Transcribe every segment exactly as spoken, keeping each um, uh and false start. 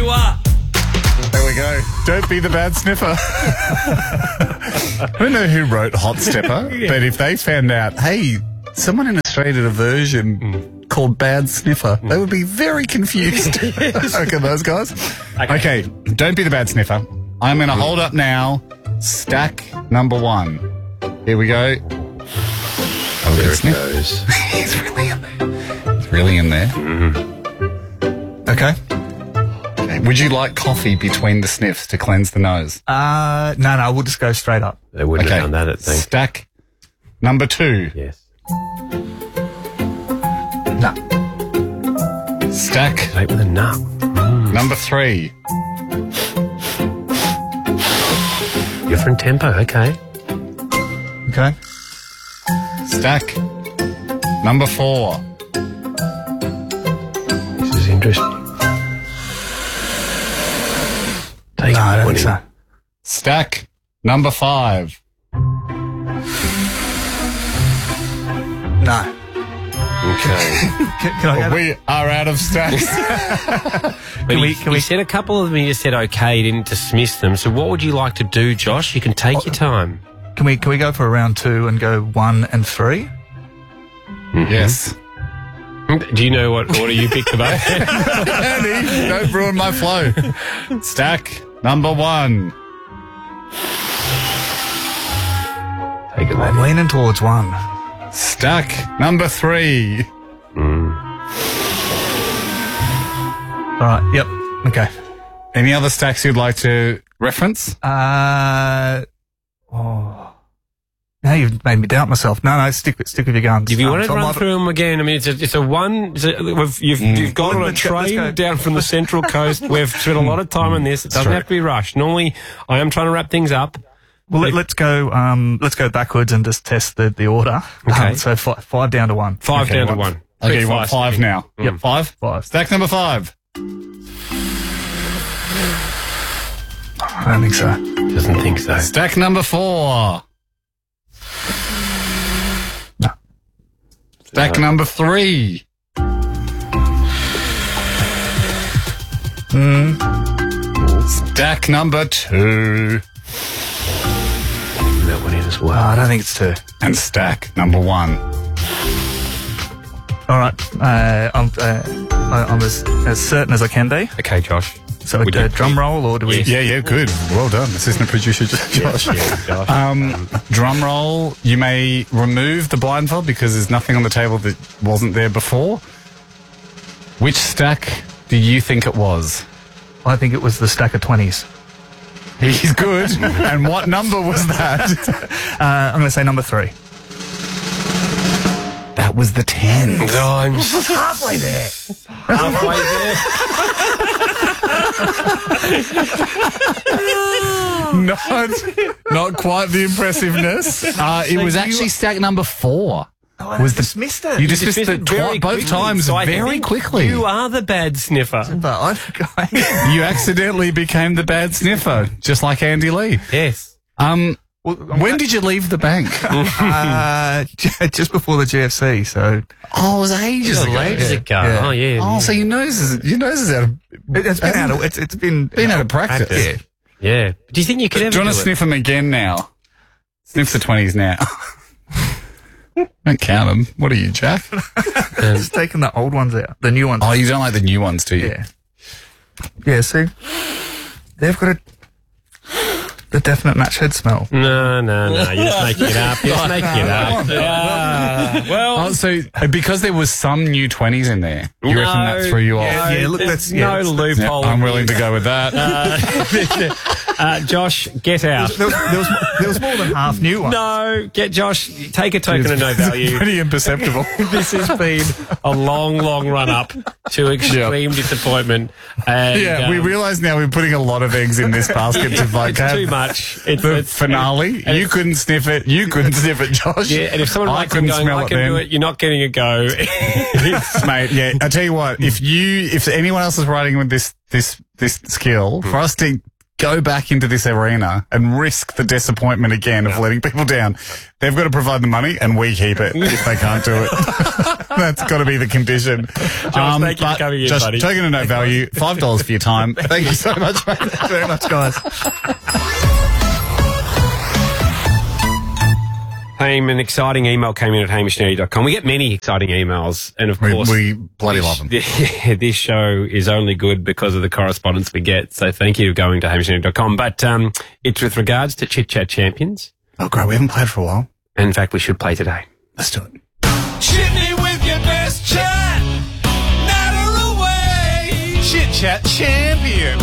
you are. There we go. Don't be the bad sniffer. I don't know who wrote Hot Stepper, yeah. but if they found out, hey, someone in Australia did a version mm. called Bad Sniffer, mm. they would be very confused. Okay, those guys. Okay. okay, don't be the bad sniffer. I'm going to hold up now stack number one. Here we go. Oh, there it goes. He's really in there. He's really in there. Mm. Okay. okay. Would you like coffee between the sniffs to cleanse the nose? Uh, no, no, we'll just go straight up. They wouldn't okay. have done that, I think. Stack number two. Yes. No. Stack. Straight with a nut. Mm. Number three. Different tempo, okay. Okay. Stack number four. This is interesting. Take no, I don't think so. Stack number five. No. Okay. can, can I well, we are out of stacks. But can we, can you we... said a couple of them, you said okay, you didn't dismiss them. So what would you like to do, Josh? You can take oh, your time. Can we can we go for a round two and go one and three? Mm-hmm. Yes. Do you know what order you picked them up? Andy, don't ruin my flow. Stack number one. Take it, I'm leaning towards one. Stack number three. Mm. All right. Yep. Okay. Any other stacks you'd like to reference? Uh. Oh. Now you've made me doubt myself. No, no, stick with stick with your guns. If you um, want to so run through them again, I mean, it's a, it's a one. It's a, we've, you've, mm. you've gone well, on a train go, go. down from the Central Coast. We've spent a lot of time on this. It doesn't have to be rushed. Normally, I am trying to wrap things up. Well, let, let's go. Um, let's go backwards and just test the, the order. Okay. Um, so five, five down to one. Five okay, down one. to one. Okay, you want five now? Mm. Yep, five. Five. Stack number five. I don't think so. Doesn't think so. Stack number four. No. Stack no. number three. Mm. Stack number two. That one in as well. Oh, I don't think it's two. And stack number one. All right. Uh, I'm, uh, I'm as, as certain as I can be. Okay, Josh. So a uh, drum roll, or do we? Yes. Yeah, yeah, good. Well done, assistant producer Josh. Yes, yeah, Josh. Um, drum roll. You may remove the blindfold because there's nothing on the table that wasn't there before. Which stack do you think it was? I think it was the stack of twenties. He's good. And what number was that? uh, I'm going to say number three. That was the ten. Oh, I'm halfway there. Halfway there. not, not quite the impressiveness. Uh, it was actually stack number four. Oh, I was dismissed the, it. You dismissed, dismissed it twi- both quickly. times so very quickly. You are the bad sniffer. But I you accidentally became the bad sniffer, just like Andy Lee. Yes. Um. Well, when did you leave the bank? uh, just before the G F C. So. Oh, it was ages ago. Ages ago. Yeah. Oh yeah. Oh, so your nose is your nose is out of. It, it's been out of. It's, it's been been out of practice. practice. Yeah. yeah. Do you think you could ever do you want do to it? sniff them again now? Sniff the twenties now. Don't count them. What are you, Jack? Just taking the old ones out. The new ones. Oh, you don't like the new ones, do you? Yeah. Yeah, see? They've got a, the definite match head smell. No, no, no. You're just making it up. You're just making it up. Yeah. Well. Oh, so because there was some new twenties in there, you no, reckon that threw you off? Yeah, yeah look, that's yeah, no loophole. Yeah, I'm willing to go with that. Uh, uh, Josh, get out. There was, there, was, there was more than half new ones. No, get Josh. Take a token of no value. Pretty imperceptible. This has been a long, long run up to extreme yep. disappointment. And, yeah, um, we realise now we're putting a lot of eggs in this basket to like it's have too much. It's the it's, finale. and you couldn't sniff it. You couldn't sniff it, Josh. Yeah, and if someone I writes couldn't going, smell I it can then. do it, you're not getting a go. Mate, yeah. I tell you what, if you, if anyone else is writing with this, this, this skill, for us to go back into this arena and risk the disappointment again of letting people down, they've got to provide the money and we keep it if they can't do it. That's got to be the condition. Josh, um, thank you for coming in, just buddy. taking a no value, five dollars for your time. Thank you so much, mate. Thank you very much, guys. Haim, an exciting email came in at hamish nerdy dot com. We get many exciting emails, and of course, we, we bloody love them. This, this show is only good because of the correspondence we get. So thank you for going to hamish nerdy dot com. But um, it's with regards to Chit Chat Champions. Oh, great. We haven't played for a while. And in fact, we should play today. Let's do it. Chitney with your best chat. Natter away. Chit Chat Champion.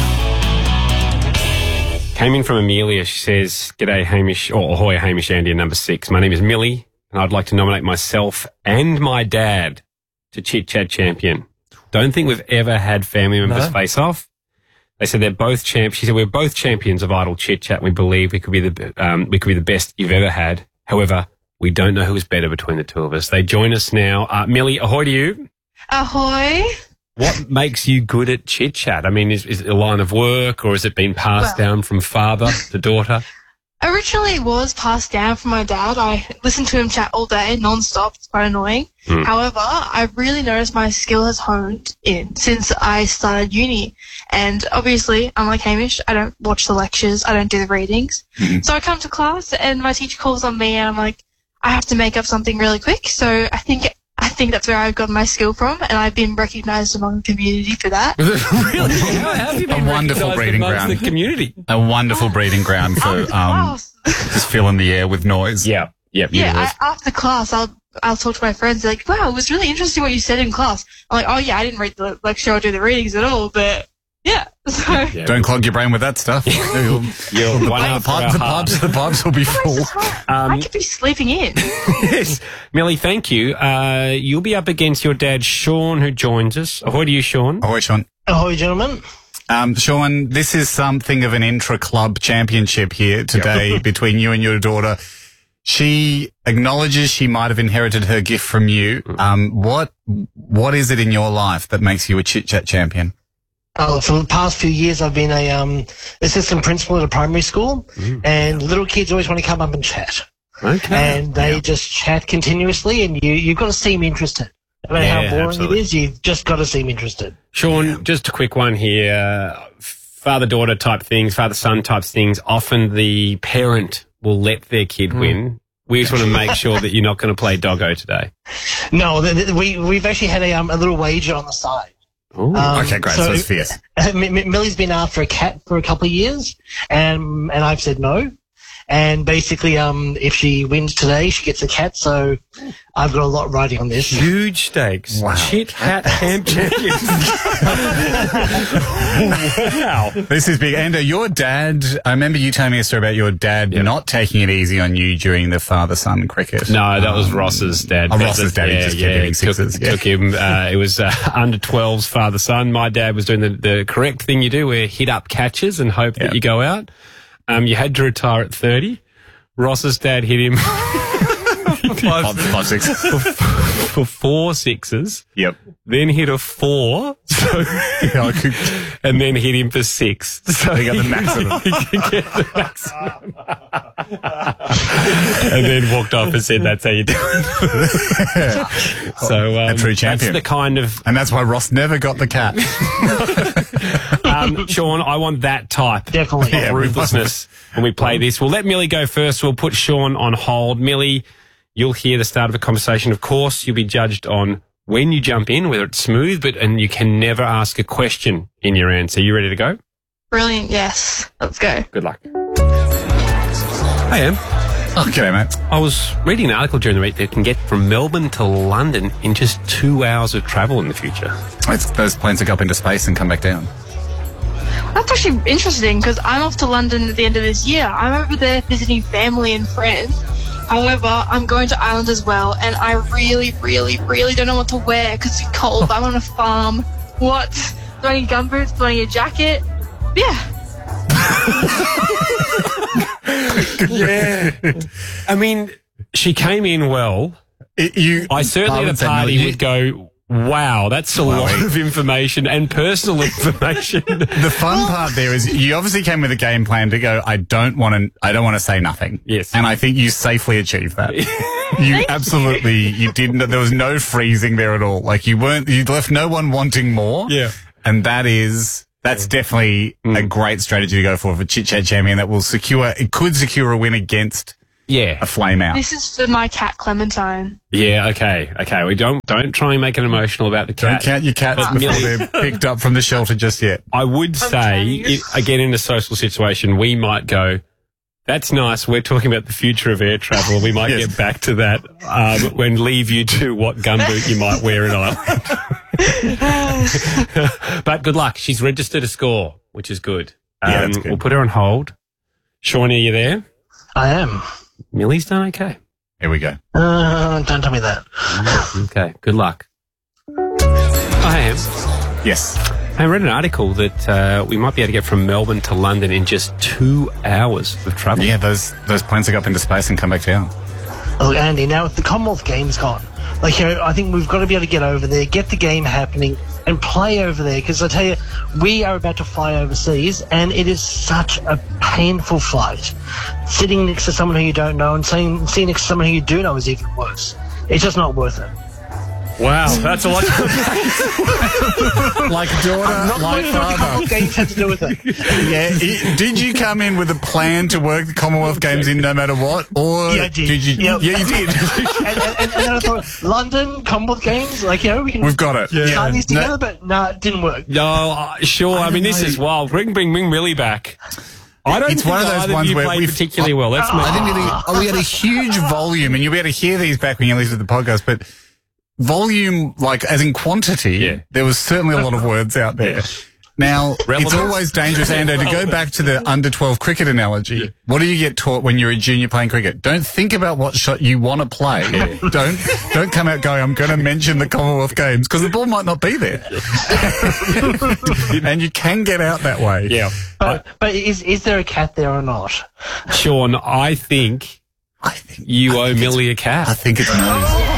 Came in from Amelia. She says, G'day, Hamish, or ahoy, Hamish, Andy, and number six. My name is Millie, and I'd like to nominate myself and my dad to Chit Chat Champion. Don't think we've ever had family members No. face off. They said they're both champ. She said we're both champions of Idle Chit Chat. We believe we could be the um, we could be the best you've ever had. However, we don't know who is better between the two of us. They join us now. Uh, Millie, ahoy to you. Ahoy. What makes you good at chit chat? I mean, is, is it a line of work, or has it been passed Well- down from father to daughter? Originally, it was passed down from my dad. I listened to him chat all day, non-stop. It's quite annoying. Mm. However, I've really noticed my skill has honed in since I started uni. And obviously, unlike Hamish, I don't watch the lectures. I don't do the readings. Mhm. So I come to class and my teacher calls on me and I'm like, I have to make up something really quick. So I think I think that's where I've got my skill from, and I've been recognised among the community for that. Really? How have you been A wonderful recognised breeding amongst ground. the community? A wonderful breeding ground for After um, class, just filling the air with noise. Yeah, yeah, yeah, yeah. I, after class, I'll I'll talk to my friends. They're like, "Wow, it was really interesting what you said in class." I'm like, "Oh yeah, I didn't read the lecture or do the readings at all, but yeah." So Yeah. Don't clog your brain with that stuff. You'll- You're the, one the, up for pub- our the heart. pubs, the pubs will be full. Um, I could be sleeping in. Yes. Millie, thank you. Uh, you'll be up against your dad, Sean, who joins us. Ahoy to you, Sean. Ahoy, Sean. Ahoy, gentlemen. Um, Sean, this is something of an intra-club championship here today between you and your daughter. She acknowledges she might have inherited her gift from you. Um, what what is it in your life that makes you a chit-chat champion? Uh, for the past few years, I've been a um, assistant principal at a primary school, and little kids always want to come up and chat. Okay. And they just chat continuously, and you, you've got to seem interested. No matter Yeah, how boring absolutely. it is, you've just got to seem interested. Sean, just a quick one here. Father-daughter type things, father-son type things. Often the parent will let their kid win. We just want to make sure that you're not going to play doggo today. No, th- th- we, we've actually had a, um, a little wager on the side. Ooh. Um, Okay, great. So, it's fierce. M- M- Millie's been after a cat for a couple of years, and and I've said no. And basically, um, if she wins today, she gets a cat. So I've got a lot riding on this. Huge stakes. Wow. Chit Hat Ham Champions. Wow. This is big. And uh, your dad, I remember you telling me a story about your dad Yep. not taking it easy on you during the father-son cricket. No, that was Um, Ross's dad. Oh, Ross's dad, he Yeah, just kept yeah, hitting it took, sixes, it yeah. took him. Uh, it was uh, under twelves father son. My dad was doing the, the correct thing you do, where hit up catches and hope Yeah. that you go out. Um, you had to retire at thirty. Ross's dad hit him Five, five, six. for four sixes, Yep. then hit a four, so, Yeah, I could, and then hit him for six. So he got the maximum. he could get the maximum. And then walked off and said, "That's how you do it." So um, A true champion. That's the kind of And that's why Ross never got the cat. um, Sean. I want that type Definitely. of Yeah, ruthlessness when we play this. We'll let Millie go first. We'll put Sean on hold. Millie, you'll hear the start of a conversation. Of course, you'll be judged on when you jump in, whether it's smooth, but and you can never ask a question in your answer. You ready to go? Brilliant. Yes. Let's go. Good luck. Hey, Em. Okay, mate. I was reading an article during the week that can get from Melbourne to London in just two hours of travel in the future. It's, those planes that go up into space and come back down. That's actually interesting because I'm off to London at the end of this year. I'm over there visiting family and friends. However, I'm going to Ireland as well, and I really, really, really don't know what to wear because it's cold. I'm on a farm. What? Do I need gumboots? Do I need a jacket? Yeah. Yeah. I mean, she came in well. It, you, I certainly at would a say, party no, you- would go, Wow, that's a lot Wow. of information and personal information. The fun part there is you obviously came with a game plan to go, I don't want to, I don't want to say nothing. Yes. And I think you safely achieved that. You absolutely, you didn't, there was no freezing there at all. Like you weren't, you left no one wanting more. Yeah. And that is, that's definitely a great strategy to go for for Chit Chat Champion that will secure, it could secure a win against Yeah. a flame out. This is for my cat Clementine. Yeah, okay, okay. We don't don't try and make it emotional about the Don't cat. count your cats But before Millie- they're picked up from the shelter just yet. I would say, trying. it, again, in a social situation, we might go, that's nice. We're talking about the future of air travel. We might Yes. get back to that um, when leave you to what gumboot you might wear in Ireland. But good luck. She's registered a score, which is good. Um, Yeah, that's good. We'll put her on hold. Sean, are you there? I am. Millie's done okay. Here we go. Uh, don't tell me that. Okay, good luck. I am. Yes. I read an article that uh, we might be able to get from Melbourne to London in just two hours of travel. Yeah, those those planes will go up into space and come back down. Oh, Andy, now with the Commonwealth Games gone, like, you know, I think we've got to be able to get over there, get the game happening, and play over there. Because I tell you, we are about to fly overseas, and it is such a painful flight. Sitting next to someone who you don't know and sitting, sitting next to someone who you do know is even worse. It's just not worth it. Wow, that's a lot. Like daughter, Not like knowing what the father. Commonwealth Games had to do with it. Yeah. i- Did you come in with a plan to work the Commonwealth Games in no matter what, or Yeah, I did. you? Yep. Yeah, you did. and, and, and then I thought, London, Commonwealth Games, like, you know, we can We've got it. tie these No- together, but no, it didn't work. No, uh, sure. I, mean, this know. is wild. Bring, bring, bring Millie back. I don't It's think one of those either ones you where played we've- particularly well. Let's make I didn't really. Oh, we had a huge volume, and you'll be able to hear these back when you listen to the podcast. But volume, like as in quantity, Yeah. there was certainly a lot of words out there. Now, it's Relevant. always dangerous, Ando, to go back to the under twelve cricket analogy. What do you get taught when you're a junior playing cricket? Don't think about what shot you want to play. Don't don't come out going, I'm going to mention the Commonwealth Games, because the ball might not be there. And you can get out that way. Yeah. But, but is is there a cat there or not? Sean, I think I think, you I owe think it's- Millie a cat. I think it's Millie's.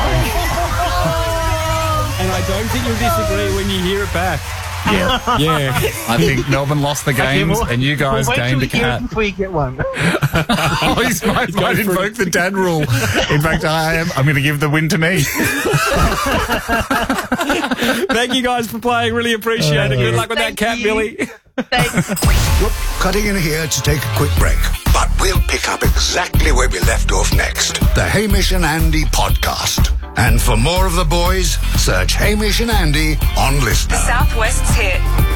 And I don't think you'll disagree when you hear it back. Yeah. Yeah. I think Melbourne lost the games, well- and you guys well, wait gained a till you hear it cat. before you get one. Oh, he's might, Go might for invoke it. the dad rule. In fact, I am. I'm going to give the win to me. Thank you guys for playing. Really appreciate it. Good luck with that Thank cat, you. Millie. Thanks. Cutting in here to take a quick break, but we'll pick up exactly where we left off next. The Hamish and Andy podcast. And for more of the boys, search Hamish and Andy on Listener. Southwest's hit.